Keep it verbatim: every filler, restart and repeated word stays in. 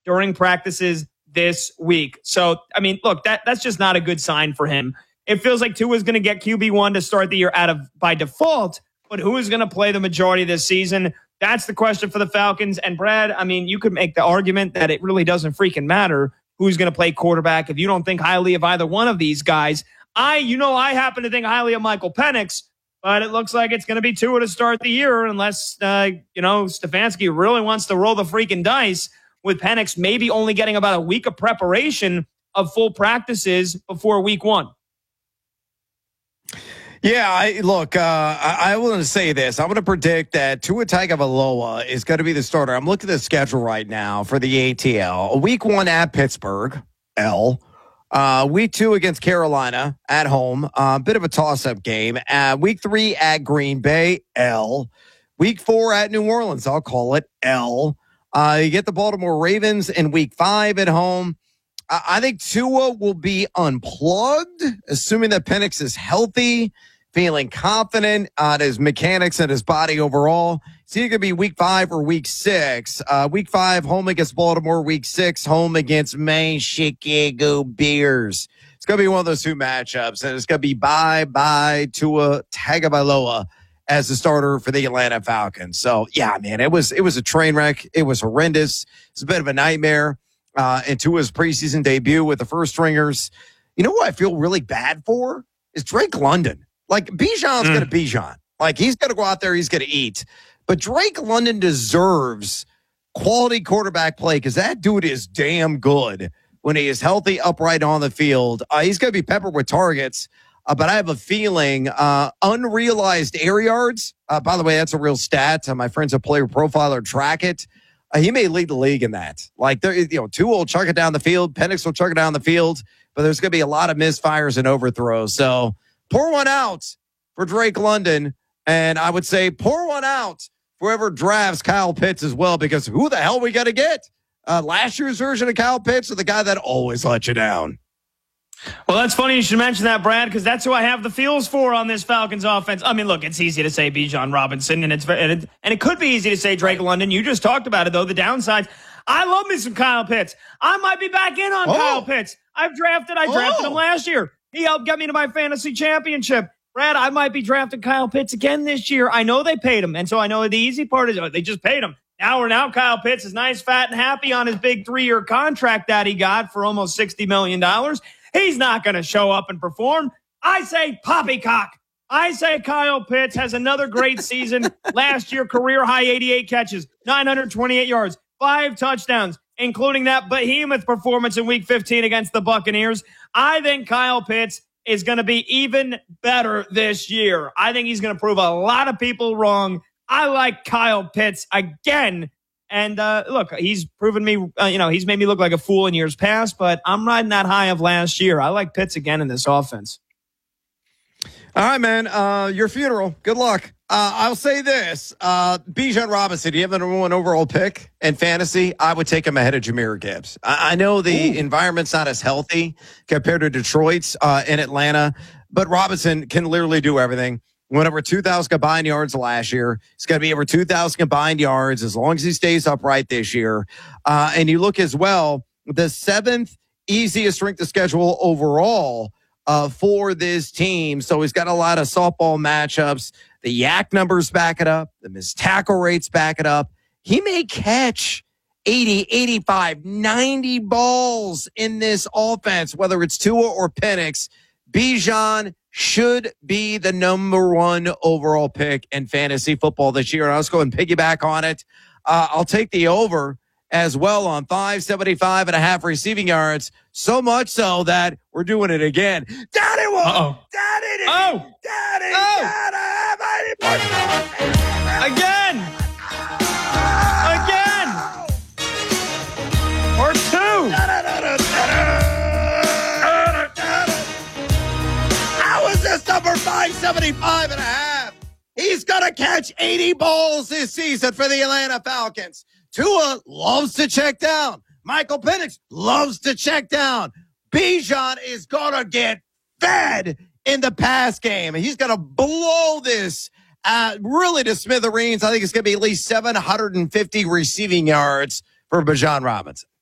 during practices this week. So, I mean, look, that that's just not a good sign for him. It feels like Tua is going to get Q B one to start the year out of by default, but who is going to play the majority of this season? That's the question for the Falcons. And Brad, I mean, you could make the argument that it really doesn't freaking matter who's going to play quarterback if you don't think highly of either one of these guys. I, you know, I happen to think highly of Michael Penix, but it looks like it's going to be Tua to start the year unless, uh, you know, Stefanski really wants to roll the freaking dice with Penix maybe only getting about a week of preparation of full practices before week one. Yeah, I, look, uh, I, I want to say this. I'm going to predict that Tua Tagovailoa is going to be the starter. I'm looking at the schedule right now for the A T L. Week one at Pittsburgh, L. Uh, week two against Carolina at home. A uh, bit of a toss-up game. Uh, week three at Green Bay, L. Week four at New Orleans, I'll call it L. Uh, you get the Baltimore Ravens in week five at home. I, I think Tua will be unplugged, assuming that Penix is healthy, feeling confident on his mechanics and his body overall. It's either going to be week five or week six. Uh, week five, home against Baltimore. Week six, home against my Chicago Bears. It's going to be one of those two matchups, and it's going to be bye-bye Tua Tagovailoa as the starter for the Atlanta Falcons. So, yeah, man, it was it was a train wreck. It was horrendous. It's a bit of a nightmare. Uh, and Tua's preseason debut with the first stringers. You know what I feel really bad for? Is Drake London. Like, Bijan's mm. going to Bijan. Like, he's going to go out there, he's going to eat. But Drake London deserves quality quarterback play because that dude is damn good when he is healthy, upright on the field. Uh, he's going to be peppered with targets. Uh, but I have a feeling uh, unrealized air yards. Uh, by the way, that's a real stat. Uh, my friends at Player Profiler track it. Uh, he may lead the league in that. Like, you know, Tua will chuck it down the field. Penix will chuck it down the field. But there's going to be a lot of misfires and overthrows. So pour one out for Drake London. And I would say pour one out for whoever drafts Kyle Pitts as well, because who the hell are we going to get? Uh, last year's version of Kyle Pitts or the guy that always let you down? Well, that's funny you should mention that, Brad, because that's who I have the feels for on this Falcons offense. I mean, look, it's easy to say Bijan Robinson, and it's and it, and it could be easy to say Drake London. You just talked about it, though. The downsides. I love me some Kyle Pitts. I might be back in on oh. Kyle Pitts. I've drafted. I drafted oh. him last year. He helped get me to my fantasy championship. Brad, I might be drafting Kyle Pitts again this year. I know they paid him, and so I know the easy part is oh, they just paid him. Now we're now Kyle Pitts is nice, fat, and happy on his big three-year contract that he got for almost sixty million dollars. He's not going to show up and perform. I say poppycock. I say Kyle Pitts has another great season. Last year, career high eighty-eight catches, nine hundred twenty-eight yards, five touchdowns, including that behemoth performance in week fifteen against the Buccaneers. I think Kyle Pitts is going to be even better this year. I think he's going to prove a lot of people wrong. I like Kyle Pitts again. And uh, look, he's proven me, uh, you know, he's made me look like a fool in years past, but I'm riding that high of last year. I like Pitts again in this offense. All right, man. Uh, your funeral. Good luck. Uh, I'll say this. Uh, Bijan Robinson, do you have the number one overall pick in fantasy? I would take him ahead of Jahmyr Gibbs. I, I know the Ooh. environment's not as healthy compared to Detroit's uh, in Atlanta, but Robinson can literally do everything. Went over two thousand combined yards last year. He's going to be over two thousand combined yards as long as he stays upright this year. Uh, and you look as well, the seventh easiest strength of schedule overall uh, for this team. So he's got a lot of softball matchups. The yak numbers back it up. The missed tackle rates back it up. He may catch eighty, eighty-five, ninety balls in this offense, whether it's Tua or Penix. Bijan should be the number one overall pick in fantasy football this year. And I'll just go and piggyback on it. Uh, I'll take the over as well on five seventy-five and a half receiving yards. So much so that we're doing it again. Daddy will. Uh-oh. Daddy. Oh. Daddy. Oh. Daddy. Again. Again. Or two. This number five seventy-five and a half. He's going to catch eighty balls this season for the Atlanta Falcons. Tua loves to check down. Michael Penix loves to check down. Bijan is going to get fed in the pass game. He's going to blow this uh, really to smithereens. I think it's going to be at least seven hundred fifty receiving yards for Bijan Robinson.